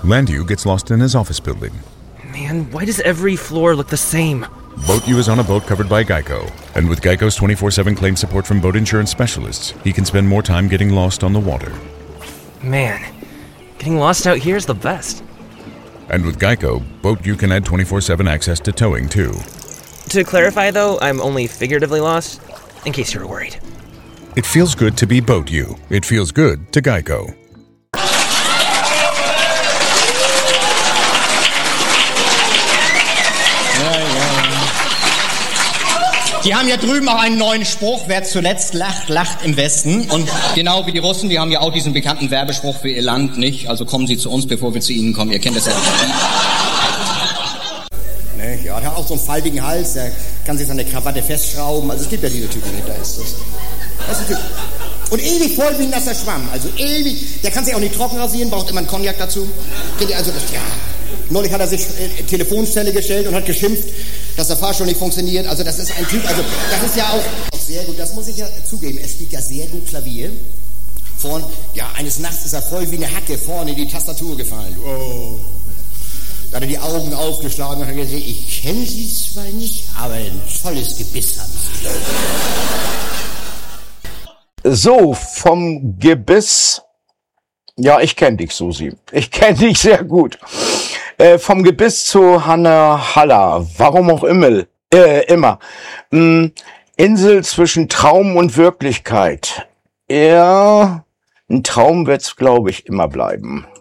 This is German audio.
Landu gets lost in his office building. Man, why does every floor look the same? Boat U is on a boat covered by Geico. And with Geico's 24/7 claim support from boat insurance specialists, he can spend more time getting lost on the water. Man, getting lost out here is the best. And with Geico, Boat U can add 24/7 access to towing, too. To clarify, though, I'm only figuratively lost, in case you were worried. It feels good to be Boat U. It feels good to Geico. Die haben ja drüben auch einen neuen Spruch, wer zuletzt lacht, lacht im Westen. Und genau wie die Russen, die haben ja auch diesen bekannten Werbespruch für ihr Land, nicht? Also kommen Sie zu uns, bevor wir zu Ihnen kommen. Ihr kennt das ja. Ne, ja, der hat auch so einen faltigen Hals, der kann sich seine Krawatte festschrauben. Also es gibt ja diese Typen, da ist das. Das ist ein Typ. Und ewig voll wie ein nasser Schwamm. Also ewig, der kann sich auch nicht trocken rasieren, braucht immer einen Cognac dazu. Kennt ihr also das? Ja. Neulich hat er sich Telefonzelle gestellt und hat geschimpft, dass der Fahrstuhl nicht funktioniert. Also das ist ein Typ, also das ist ja auch sehr gut, das muss ich ja zugeben. Er spielt ja sehr gut Klavier. Vorn, ja, eines Nachts ist er voll wie eine Hacke vorne in die Tastatur gefallen. Oh. Da hat er die Augen aufgeschlagen und hat gesagt, ich kenne Sie zwar nicht, aber ein tolles Gebiss haben Sie. So, vom Gebiss. Ja, ich kenne dich, Susi. Ich kenne dich sehr gut. Vom Gebiss zu Hanna Haller. Warum auch immer. Insel zwischen Traum und Wirklichkeit. Ja, ein Traum wird's, glaube ich, immer bleiben.